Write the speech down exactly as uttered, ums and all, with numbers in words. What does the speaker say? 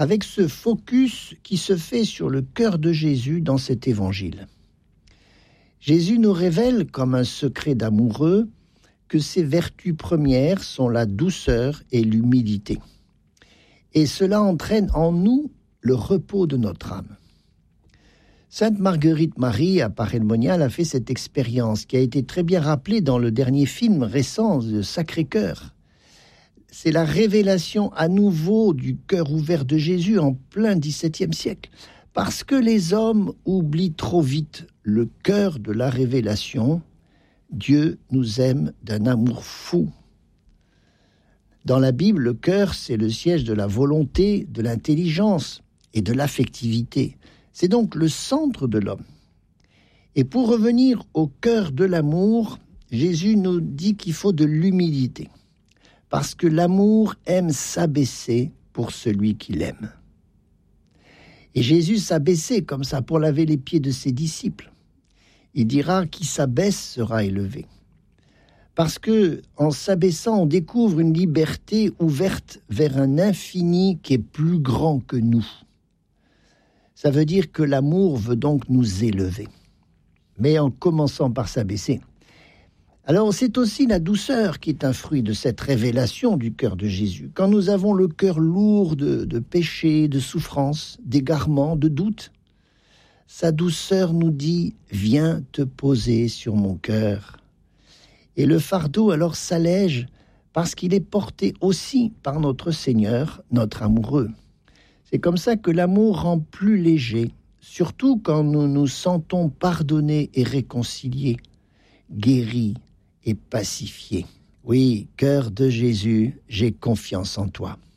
avec ce focus qui se fait sur le cœur de Jésus dans cet évangile. Jésus nous révèle, comme un secret d'amoureux, que ses vertus premières sont la douceur et l'humilité. Et cela entraîne en nous le repos de notre âme. Sainte Marguerite Marie, à Paray-le-Monial, a fait cette expérience qui a été très bien rappelée dans le dernier film récent de Sacré-Cœur. C'est la révélation à nouveau du cœur ouvert de Jésus en plein dix-septième siècle. Parce que les hommes oublient trop vite le cœur de la révélation, Dieu nous aime d'un amour fou. Dans la Bible, le cœur, c'est le siège de la volonté, de l'intelligence et de l'affectivité. C'est donc le centre de l'homme. Et pour revenir au cœur de l'amour, Jésus nous dit qu'il faut de l'humilité. Parce que l'amour aime s'abaisser pour celui qu'il aime. Et Jésus s'abaissait comme ça pour laver les pieds de ses disciples. Il dira « qui s'abaisse sera élevé ». Parce que, en s'abaissant, on découvre une liberté ouverte vers un infini qui est plus grand que nous. Ça veut dire que l'amour veut donc nous élever, mais en commençant par s'abaisser. Alors c'est aussi la douceur qui est un fruit de cette révélation du cœur de Jésus. Quand nous avons le cœur lourd de, de péché, de souffrance, d'égarement, de doute, sa douceur nous dit « viens te poser sur mon cœur ». Et le fardeau alors s'allège parce qu'il est porté aussi par notre Seigneur, notre amoureux. C'est comme ça que l'amour rend plus léger, surtout quand nous nous sentons pardonnés et réconciliés, guéris et pacifiés. Oui, cœur de Jésus, j'ai confiance en toi.